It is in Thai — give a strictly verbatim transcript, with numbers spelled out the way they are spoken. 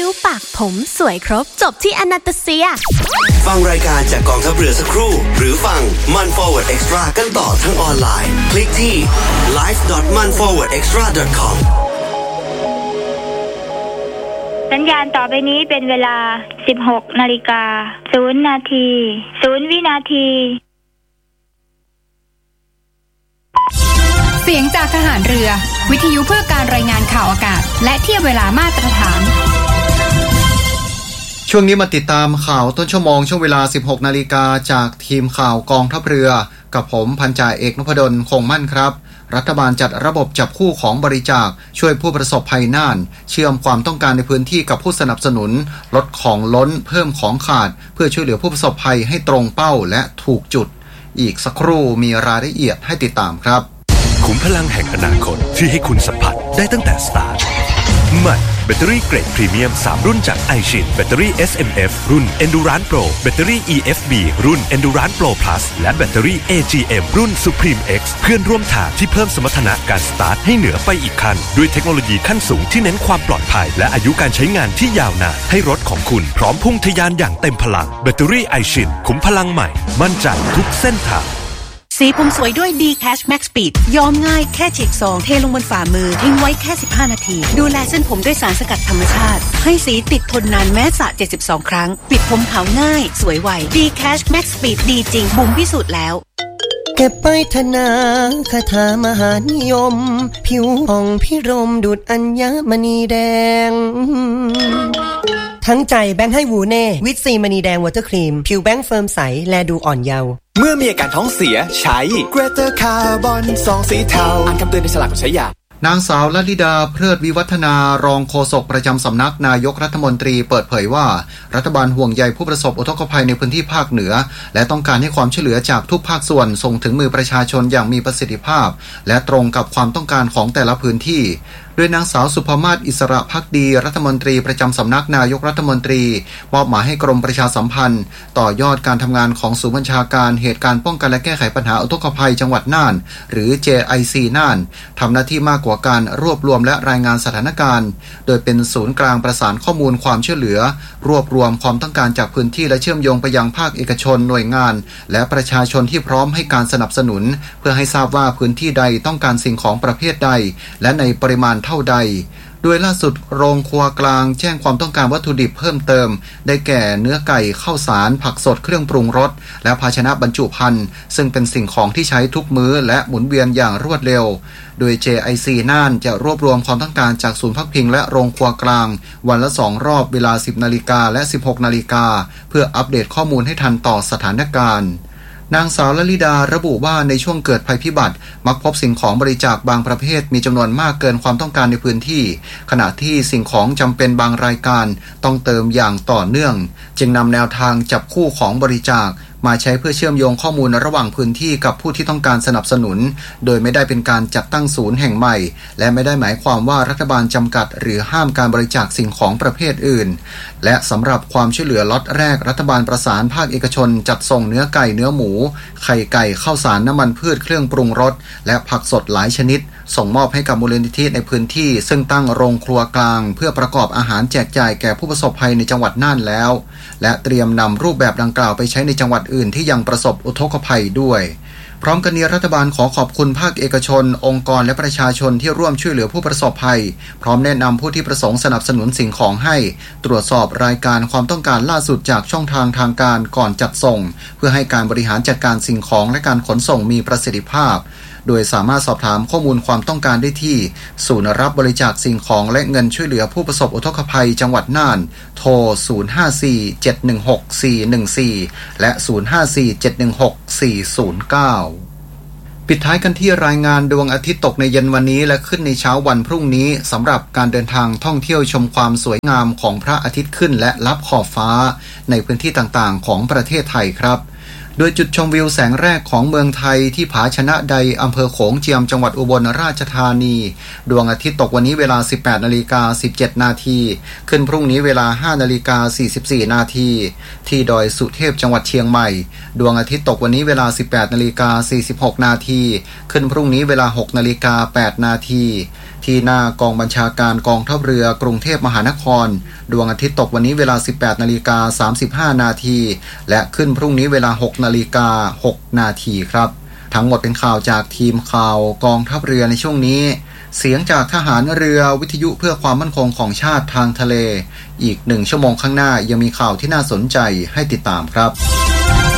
วปากผมสวยครบจบที่อนาตาเซียฟังรายการจากกองทัพเรือสักครู่หรือฟังมัน Forward Extra กันต่อทั้งออนไลน์คลิกที่ ไลฟ์ ดอท มัน ฟอร์เวิร์ด เอ็กซ์ตร้า ดอท คอมสัญญาณต่อไปนี้เป็นเวลา สิบหกนาฬิกาศูนย์นาทีศูนย์วินาทีเสียงจากทหารเรือวิทยุเพื่อการรายงานข่าวอากาศและเทียบเวลามาตรฐานช่วงนี้มาติดตามข่าวต้นชั่วโมงช่วงเวลา สิบหกนาฬิกาจากทีมข่าวกองทัพเรือกับผมพันจ่าเอกนพดลคงมั่นครับรัฐบาลจัดระบบจับคู่ของบริจาคช่วยผู้ประสบภัยน่านเชื่อมความต้องการในพื้นที่กับผู้สนับสนุนลดของล้นเพิ่มของขาดเพื่อช่วยเหลือผู้ประสบภัยให้ตรงเป้าและถูกจุดอีกสักครู่มีรายละเอียดให้ติดตามครับขุมพลังแห่งอนาคตที่ให้คุณสัมผัสได้ตั้งแต่สตาร์ทใหม่แบตเตอรี่เกรดพรีเมียมสามรุ่นจาก iShin แบตเตอรี่ เอส เอ็ม เอฟ รุ่น Endurance Pro แบตเตอรี่ อี เอฟ บี รุ่น Endurance Pro Plus และแบตเตอรี่ เอ จี เอ็ม รุ่น Supreme X เพื่อนร่วมทางที่เพิ่มสมรรถนะการสตาร์ทให้เหนือไปอีกขั้นด้วยเทคโนโลยีขั้นสูงที่เน้นความปลอดภัยและอายุการใช้งานที่ยาวนานให้รถของคุณพร้อมพุ่งทะยานอย่างเต็มพลังแบตเตอรี่ iShin ขุมพลังใหม่มั่นใจทุกเส้นทางสีผมสวยด้วย D-Cash Max Speed ย้อมง่ายแค่ฉีกซองเทลงบนฝ่ามือทิ้งไว้แค่สิบห้านาทีดูแลเส้นผมด้วยสารสกัดธรรมชาติให้สีติดทนนานแม้สระเจ็ดสิบสองครั้งปิดผมขาวง่ายสวยไว D-Cash Max Speed ดีจริงบุ๋มพิสูจน์แล้วเก็บไปธนาคาถามหานิยมผิวผ่องพิรมดุจอัญมณีแดงทั้งใจแบงค์ให้วูเน่วิตซีมณีแดงวอเตอร์ครีมผิวแบงค์เฟิร์มใสแลดูอ่อนเยาว์เมื่อมีอาการท้องเสียใช้ Greater Carbon ซองสีเทาอ่านคำเตือนในฉลากก่อนใช้ยานางสาวลลิดาเพลิดวิวัฒนารองโฆษกประจำสำนักนายกรัฐมนตรีเปิดเผยว่ารัฐบาลห่วงใยผู้ประสบอุทกภัยในพื้นที่ภาคเหนือและต้องการให้ความช่วยเหลือจากทุกภาคส่วนส่งถึงมือประชาชนอย่างมีประสิทธิภาพและตรงกับความต้องการของแต่ละพื้นที่โดยนางสาวสุภมาศอิสระภักดีรัฐมนตรีประจำสำนักนายกรัฐมนตรีมอบหมายให้กรมประชาสัมพันธ์ต่อยอดการทำงานของศูนย์บัญชาการเหตุการณ์ป้องกันและแก้ไขปัญหาอุทกภัยจังหวัดน่านหรือ เจ ไอ ซี น่านทำหน้าที่มากกว่าการรวบรวมและรายงานสถานการณ์โดยเป็นศูนย์กลางประสานข้อมูลความช่วยเหลือรวบรวมความต้องการจากพื้นที่และเชื่อมโยงไปยังภาคเอกชนหน่วยงานและประชาชนที่พร้อมให้การสนับสนุนเพื่อให้ทราบว่าพื้นที่ใดต้องการสิ่งของประเภทใดและในปริมาณเท่าใดโดยล่าสุดโรงครัวกลางแจ้งความต้องการวัตถุดิบเพิ่มเติมได้แก่เนื้อไก่ข้าวสารผักสดเครื่องปรุงรสและภาชนะบรรจุภัณฑ์ซึ่งเป็นสิ่งของที่ใช้ทุกมื้อและหมุนเวียนอย่างรวดเร็วโดย เจ ไอ ซี น่านจะรวบรวมความต้องการจากศูนย์พักพิงและโรงครัวกลางวันละสองรอบเวลา สิบนาฬิกาและสิบหกนาฬิกาเพื่ออัปเดตข้อมูลให้ทันต่อสถานการณ์นางสาวลลิดาระบุว่าในช่วงเกิดภัยพิบัติมักพบสิ่งของบริจาคบางประเภทมีจำนวนมากเกินความต้องการในพื้นที่ขณะที่สิ่งของจำเป็นบางรายการต้องเติมอย่างต่อเนื่องจึงนำแนวทางจับคู่ของบริจาคมาใช้เพื่อเชื่อมโยงข้อมูลระหว่างพื้นที่กับผู้ที่ต้องการสนับสนุนโดยไม่ได้เป็นการจัดตั้งศูนย์แห่งใหม่และไม่ได้หมายความว่ารัฐบาลจำกัดหรือห้ามการบริจาคสิ่งของประเภทอื่นและสำหรับความช่วยเหลือล็อตแรกรัฐบาลประสานภาคเอกชนจัดส่งเนื้อไก่เนื้อหมูไข่ไก่ข้าวสารน้ำมันพืชเครื่องปรุงรสและผักสดหลายชนิดส่งมอบให้กับมูลนิธิในพื้นที่ซึ่งตั้งโรงครัวกลางเพื่อประกอบอาหารแจกจ่ายแก่ผู้ประสบภัยในจังหวัดน่านแล้วและเตรียมนำรูปแบบดังกล่าวไปใช้ในจังหวัดอื่นที่ยังประสบอุทกภัยด้วยพร้อมกันนี้รัฐบาลขอขอบคุณภาคเอกชนองค์กรและประชาชนที่ร่วมช่วยเหลือผู้ประสบภัยพร้อมแนะนำผู้ที่ประสงค์สนับสนุนสิ่งของให้ตรวจสอบรายการความต้องการล่าสุดจากช่องทางทางการก่อนจัดส่งเพื่อให้การบริหารจัดการสิ่งของและการขนส่งมีประสิทธิภาพโดยสามารถสอบถามข้อมูลความต้องการได้ที่ศูนย์รับบริจาคสิ่งของและเงินช่วยเหลือผู้ประสบอุทกภัยจังหวัดน่านโทรศูนย์ ห้า สี่ เจ็ด หนึ่ง หก สี่ หนึ่ง สี่และศูนย์ ห้า สี่ เจ็ด หนึ่ง หก สี่ ศูนย์ เก้าปิดท้ายกันที่รายงานดวงอาทิตย์ตกในเย็นวันนี้และขึ้นในเช้าวันพรุ่งนี้สำหรับการเดินทางท่องเที่ยวชมความสวยงามของพระอาทิตย์ขึ้นและลับขอบฟ้าในพื้นที่ต่างๆของประเทศไทยครับโดยจุดชมวิวแสงแรกของเมืองไทยที่ผาชนะใดอำเภอโขงเจียมจังหวัดอุบลราชธานีดวงอาทิตย์ตกวันนี้เวลา สิบแปดนาฬิกาสิบเจ็ดนาทีขึ้นพรุ่งนี้เวลา ห้านาฬิกาสี่สิบสี่นาทีที่ดอยสุเทพจังหวัดเชียงใหม่ดวงอาทิตย์ตกวันนี้เวลา สิบแปดนาฬิกาสี่สิบหกนาทีขึ้นพรุ่งนี้เวลา หกนาฬิกาแปดนาทีที่หน้ากองบัญชาการกองทัพเรือกรุงเทพมหานครดวงอาทิตย์ตกวันนี้เวลา สิบแปดนาฬิกาสามสิบห้านาทีและขึ้นพรุ่งนี้เวลา หกนาฬิกาหกนาทีครับทั้งหมดเป็นข่าวจากทีมข่าวกองทัพเรือในช่วงนี้เสียงจากทหารเรือวิทยุเพื่อความมั่นคงของชาติทางทะเลอีกหนึ่งชั่วโมงข้างหน้ายังมีข่าวที่น่าสนใจให้ติดตามครับ